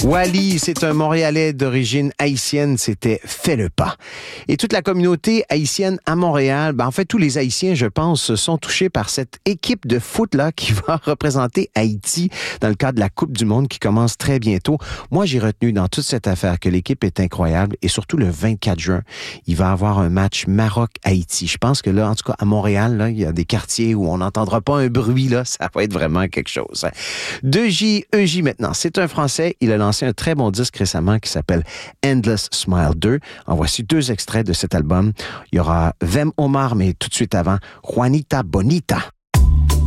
Wally, c'est un Montréalais d'origine haïtienne, c'était Fais le pas. Et toute la communauté haïtienne à Montréal, en fait, tous les Haïtiens, je pense, sont touchés par cette équipe de foot-là qui va représenter Haïti dans le cadre de la Coupe du Monde qui commence très bientôt. Moi, j'ai retenu dans toute cette affaire que l'équipe est incroyable et surtout le 24 juin, il va y avoir un match Maroc-Haïti. Je pense que là, en tout cas, à Montréal, là, il y a des quartiers où on n'entendra pas un bruit, là. Ça va être vraiment quelque chose. 2J maintenant. C'est un Français. Il a lancé un très bon disque récemment qui s'appelle Endless Smile 2. En voici 2 extraits de cet album. Il y aura Vem Omar, mais tout de suite avant, Juanita Bonita.